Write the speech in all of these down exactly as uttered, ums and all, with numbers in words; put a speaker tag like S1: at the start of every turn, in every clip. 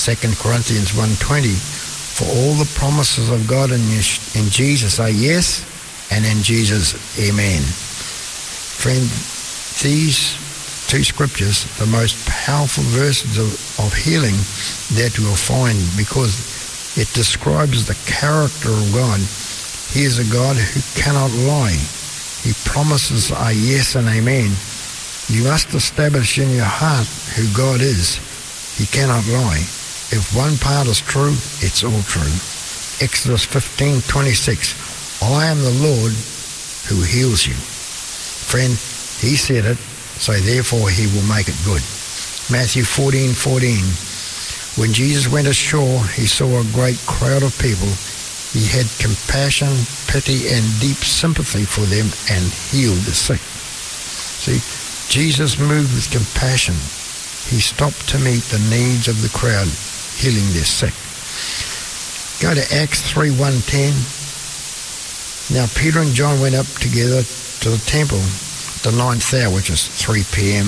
S1: Second Corinthians one twenty, for all the promises of God in, in Jesus are yes, and in Jesus, amen. Friend, these two scriptures, the most powerful verses of, of healing that we'll find, because it describes the character of God. He is a God who cannot lie. He promises are yes and amen. You must establish in your heart who God is. He cannot lie. If one part is true, it's all true. Exodus fifteen twenty-six, I am the Lord who heals you. Friend, he said it, so therefore he will make it good. Matthew fourteen fourteen, when Jesus went ashore, he saw a great crowd of people. He had compassion, pity, and deep sympathy for them and healed the sick. See, Jesus moved with compassion. He stopped to meet the needs of the crowd, healing their sick. Go to Acts three one ten. Now Peter and John went up together to the temple at the ninth hour, which is three p.m.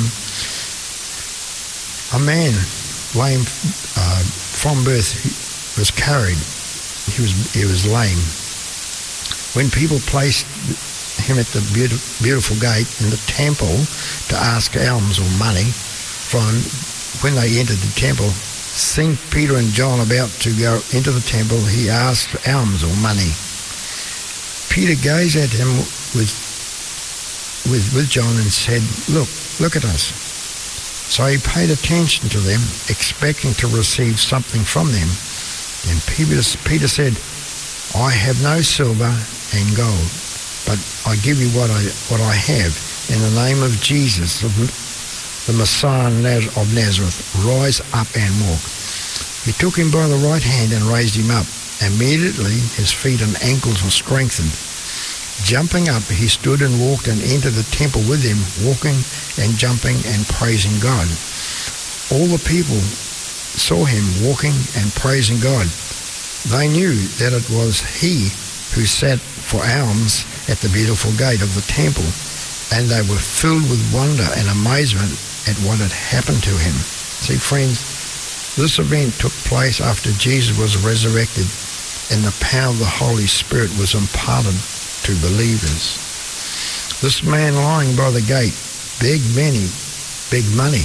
S1: A man lame uh, from birth was carried. He was he was lame. When people placed him at the beautiful gate in the temple to ask alms or money from him, when they entered the temple, seeing Peter and John about to go into the temple, he asked alms or money. Peter gazed at him with with with John and said, "Look, look at us." So he paid attention to them, expecting to receive something from them. And Peter, Peter said, I have no silver and gold, but I give you what I what I have. In the name of Jesus, the Messiah of Nazareth, rise up and walk. He took him by the right hand and raised him up. Immediately his feet and ankles were strengthened. Jumping up, he stood and walked and entered the temple with him, walking and jumping and praising God. All the people saw him walking and praising God. They knew that it was he who sat for alms at the beautiful gate of the temple, and they were filled with wonder and amazement at what had happened to him. See, friends, this event took place after Jesus was resurrected and the power of the Holy Spirit was imparted to believers. This man lying by the gate begged many, begged money,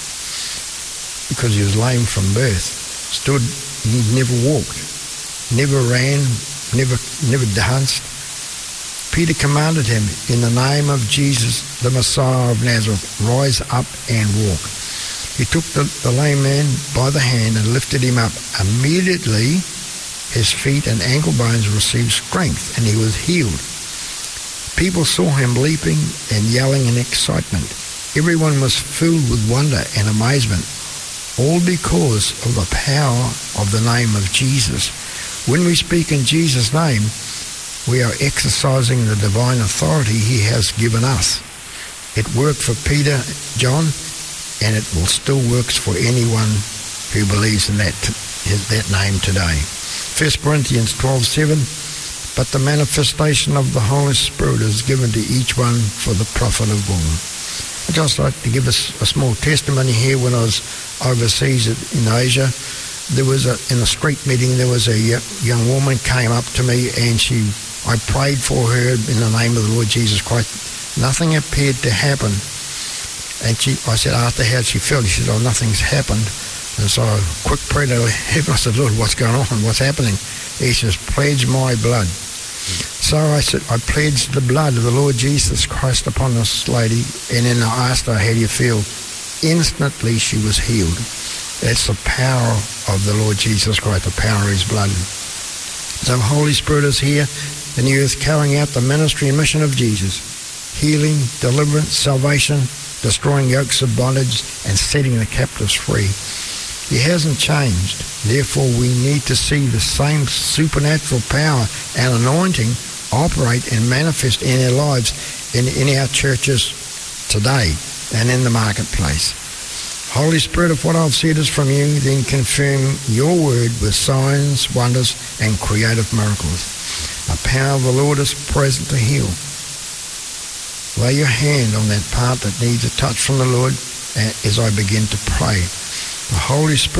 S1: because he was lame from birth. Stood, he never walked, never ran, never never danced. Peter commanded him, in the name of Jesus, the Messiah of Nazareth, rise up and walk. He took the, the lame man by the hand and lifted him up. Immediately his feet and ankle bones received strength, and he was healed. People saw him leaping and yelling in excitement. Everyone was filled with wonder and amazement, all because of the power of the name of Jesus. When we speak in Jesus' name, we are exercising the divine authority he has given us. It worked for Peter, John, and it will still works for anyone who believes in that, that name today. First Corinthians twelve seven, but the manifestation of the Holy Spirit is given to each one for the profit of all. I'd just like to give us a small testimony here. When I was overseas in Asia, there was a, in a street meeting, there was a young woman came up to me, and she, I prayed for her in the name of the Lord Jesus Christ. Nothing appeared to happen. And she, I said, after how she felt, she said, oh, nothing's happened. And so I quick prayed to heaven. I said, Lord, what's going on? What's happening? He says, pledge my blood. So I said, I pledged the blood of the Lord Jesus Christ upon this lady, and then I asked her, how do you feel? Instantly she was healed. That's the power of the Lord Jesus Christ, the power of his blood. So the Holy Spirit is here in the earth, carrying out the ministry and mission of Jesus, healing, deliverance, salvation, destroying yokes of bondage, and setting the captives free. He hasn't changed. Therefore, we need to see the same supernatural power and anointing operate and manifest in our lives, in, in our churches today and in the marketplace. Holy Spirit, if what I've said is from you, then confirm your word with signs, wonders, and creative miracles. The power of the Lord is present to heal. Lay your hand on that part that needs a touch from the Lord as I begin to pray. The Holy Spirit